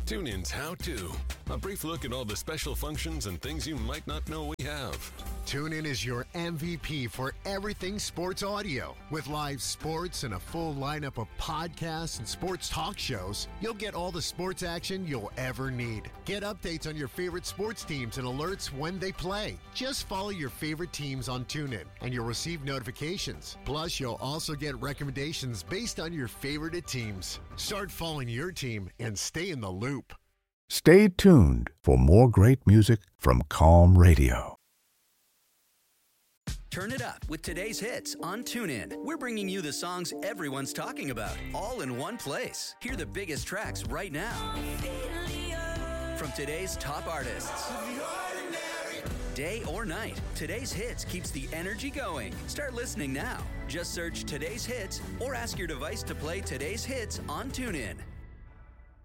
TuneIn's How To. A brief look at all the special functions and things you might not know we have. TuneIn is your MVP for everything sports audio. With live sports and a full lineup of podcasts and sports talk shows, you'll get all the sports action you'll ever need. Get updates on your favorite sports teams and alerts when they play. Just follow your favorite teams on TuneIn, and you'll receive notifications. Plus, you'll also get recommendations based on your favorite teams. Start following your team and stay in the loop. Stay tuned for more great music from Calm Radio. Turn it up with today's hits on TuneIn. We're bringing you the songs everyone's talking about, all in one place. Hear the biggest tracks right now from today's top artists. Day or night, today's hits keeps the energy going. Start listening now. Just search today's hits or ask your device to play today's hits on TuneIn.